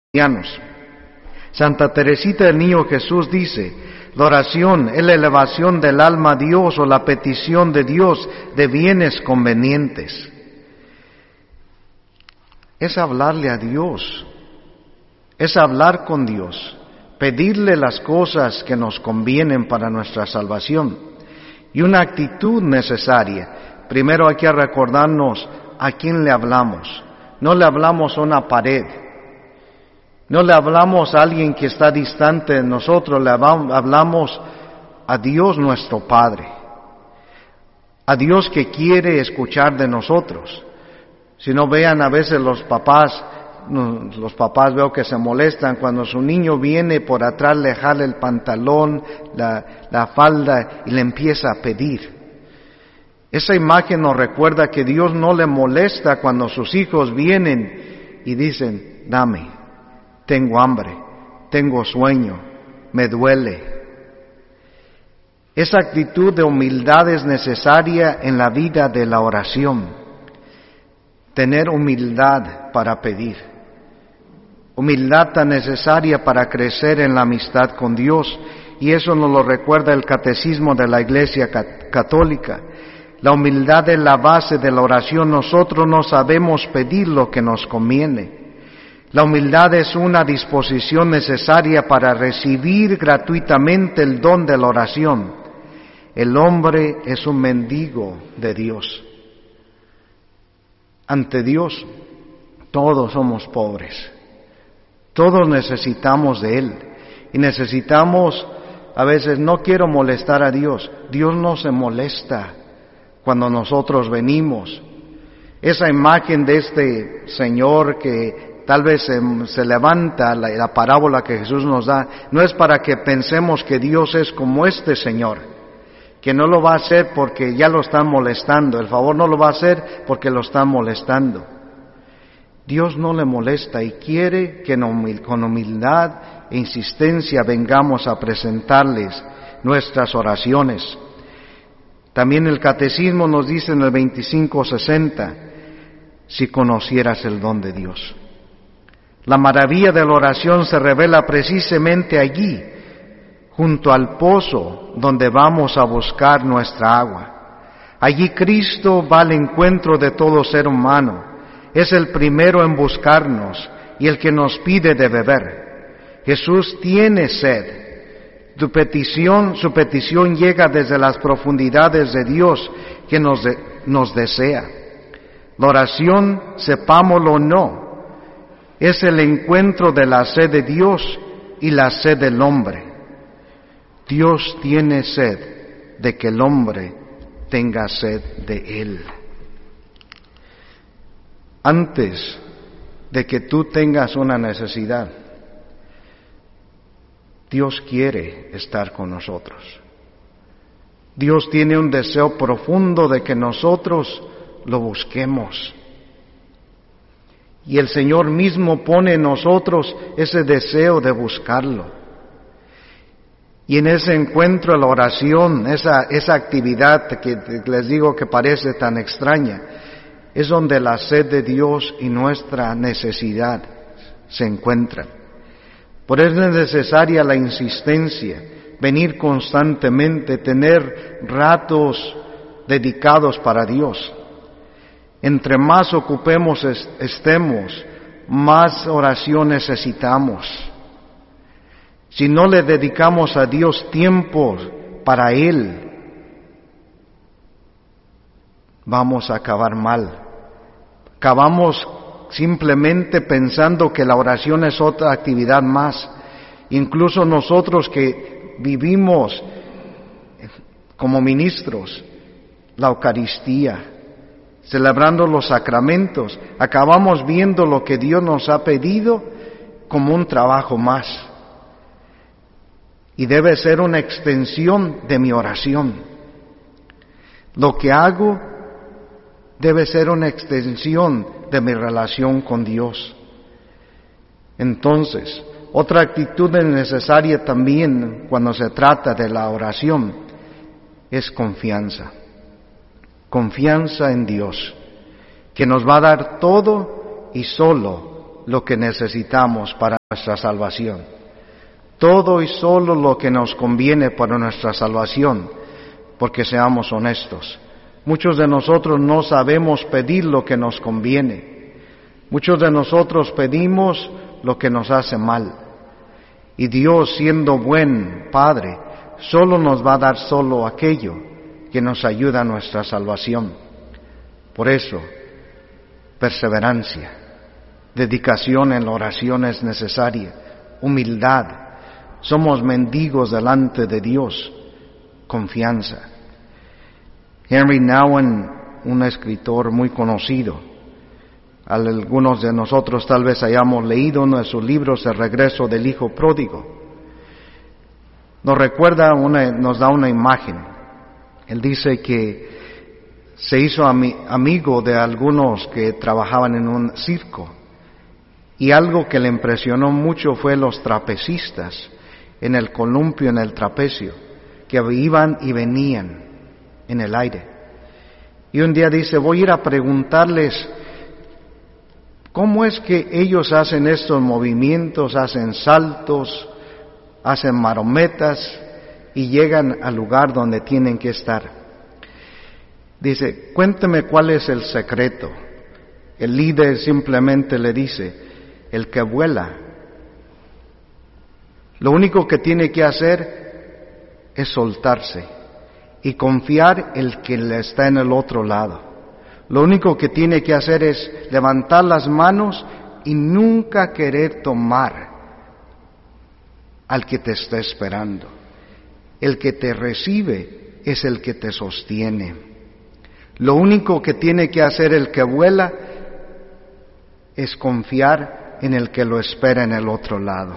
cristianos. Santa Teresita del Niño Jesús dice: la oración es la elevación del alma a Dios o la petición de Dios de bienes convenientes. Es hablarle a Dios, es hablar con Dios, pedirle las cosas que nos convienen para nuestra salvación. Y una actitud necesaria. Primero hay que recordarnos a quién le hablamos. No le hablamos a una pared. No le hablamos a alguien que está distante de nosotros, le hablamos a Dios nuestro Padre, a Dios que quiere escuchar de nosotros. Si no, vean a veces los papás veo que se molestan cuando su niño viene por atrás, le jala el pantalón, la falda y le empieza a pedir. Esa imagen nos recuerda que Dios no le molesta cuando sus hijos vienen y dicen: dame. Tengo hambre, tengo sueño, me duele. Esa actitud de humildad es necesaria en la vida de la oración. Tener humildad para pedir. Humildad tan necesaria para crecer en la amistad con Dios. Y eso nos lo recuerda el Catecismo de la Iglesia Católica. La humildad es la base de la oración. Nosotros no sabemos pedir lo que nos conviene. La humildad es una disposición necesaria para recibir gratuitamente el don de la oración. El hombre es un mendigo de Dios. Ante Dios, todos somos pobres. Todos necesitamos de Él. Y necesitamos, a veces, no quiero molestar a Dios. Dios no se molesta cuando nosotros venimos. Esa imagen de este Señor que tal vez se levanta, la parábola que Jesús nos da, no es para que pensemos que Dios es como este Señor, que no lo va a hacer porque ya lo están molestando, el favor no lo va a hacer porque lo están molestando. Dios no le molesta y quiere que con humildad e insistencia vengamos a presentarles nuestras oraciones. También el Catecismo nos dice en el 2560, si conocieras el don de Dios. La maravilla de la oración se revela precisamente allí, junto al pozo donde vamos a buscar nuestra agua. Allí Cristo va al encuentro de todo ser humano. Es el primero en buscarnos y el que nos pide de beber. Jesús tiene sed. Su petición llega desde las profundidades de Dios que nos desea. La oración, sepámoslo o no, es el encuentro de la sed de Dios y la sed del hombre. Dios tiene sed de que el hombre tenga sed de Él. Antes de que tú tengas una necesidad, Dios quiere estar con nosotros. Dios tiene un deseo profundo de que nosotros lo busquemos. Y el Señor mismo pone en nosotros ese deseo de buscarlo. Y en ese encuentro, la oración, esa actividad que les digo que parece tan extraña, es donde la sed de Dios y nuestra necesidad se encuentran. Por eso es necesaria la insistencia, venir constantemente, tener ratos dedicados para Dios. Entre más ocupemos estemos, más oración necesitamos. Si no le dedicamos a Dios tiempo para Él, vamos a acabar mal. Acabamos simplemente pensando que la oración es otra actividad más. Incluso nosotros que vivimos como ministros, la Eucaristía, celebrando los sacramentos, acabamos viendo lo que Dios nos ha pedido como un trabajo más. Y debe ser una extensión de mi oración. Lo que hago debe ser una extensión de mi relación con Dios. Entonces, otra actitud necesaria también cuando se trata de la oración es confianza. Confianza en Dios, que nos va a dar todo y solo lo que necesitamos para nuestra salvación. Todo y solo lo que nos conviene para nuestra salvación, porque seamos honestos. Muchos de nosotros no sabemos pedir lo que nos conviene. Muchos de nosotros pedimos lo que nos hace mal. Y Dios, siendo buen Padre, solo nos va a dar solo aquello que nos ayuda a nuestra salvación. Por eso, perseverancia, dedicación en la oración es necesaria, humildad. Somos mendigos delante de Dios, confianza. Henry Nouwen, un escritor muy conocido, algunos de nosotros tal vez hayamos leído uno de sus libros, El regreso del hijo pródigo. Nos da una imagen. Él dice que se hizo amigo de algunos que trabajaban en un circo, y algo que le impresionó mucho fue los trapecistas en el columpio, en el trapecio, que iban y venían en el aire. Y un día dice, voy a ir a preguntarles cómo es que ellos hacen estos movimientos, hacen saltos, hacen marometas y llegan al lugar donde tienen que estar. Dice, cuénteme cuál es el secreto. El líder simplemente le dice, el que vuela. Lo único que tiene que hacer es soltarse y confiar el que le está en el otro lado. Lo único que tiene que hacer es levantar las manos y nunca querer tomar al que te está esperando. El que te recibe es el que te sostiene. Lo único que tiene que hacer el que vuela es confiar en el que lo espera en el otro lado.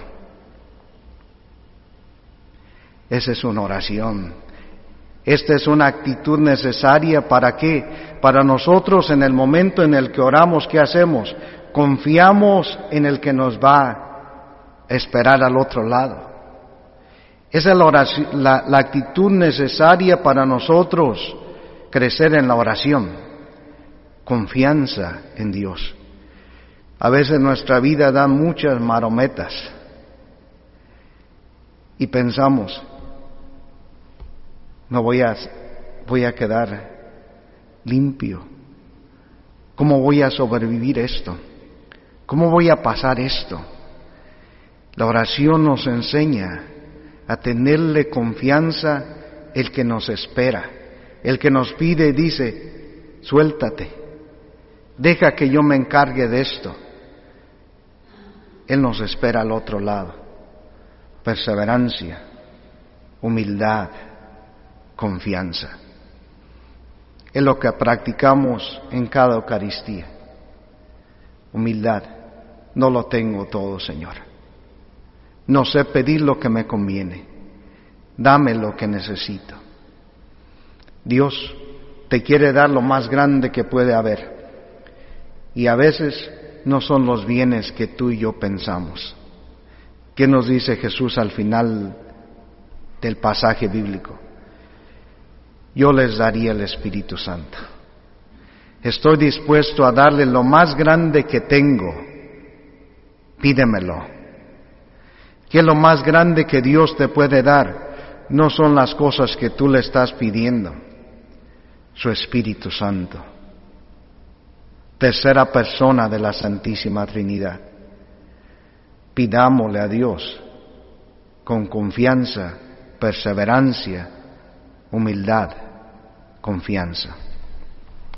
Esa es una oración. Esta es una actitud necesaria. ¿Para qué? Para nosotros, en el momento en el que oramos, ¿qué hacemos? Confiamos en el que nos va a esperar al otro lado. Esa es la actitud necesaria para nosotros crecer en la oración. Confianza en Dios. A veces nuestra vida da muchas marometas y pensamos, no voy a quedar limpio. ¿Cómo voy a sobrevivir esto? ¿Cómo voy a pasar esto? La oración nos enseña a tenerle confianza el que nos espera, el que nos pide y dice, suéltate, deja que yo me encargue de esto. Él nos espera al otro lado. Perseverancia, humildad, confianza. Es lo que practicamos en cada Eucaristía. Humildad. No lo tengo todo, Señor. No sé pedir lo que me conviene. Dame lo que necesito. Dios te quiere dar lo más grande que puede haber. Y a veces no son los bienes que tú y yo pensamos. ¿Qué nos dice Jesús al final del pasaje bíblico? Yo les daría el Espíritu Santo. Estoy dispuesto a darle lo más grande que tengo. Pídemelo. ¿Qué es lo más grande que Dios te puede dar? No son las cosas que tú le estás pidiendo. Su Espíritu Santo. Tercera persona de la Santísima Trinidad. Pidámosle a Dios con confianza, perseverancia, humildad, confianza.